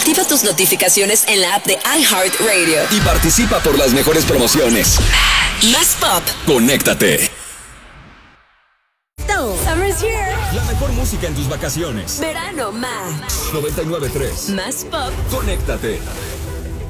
Activa tus notificaciones en la app de iHeartRadio. Y participa por las mejores promociones. Más pop. Conéctate. Summer's here. La mejor música en tus vacaciones. Verano más. 99.3. Más pop. Conéctate.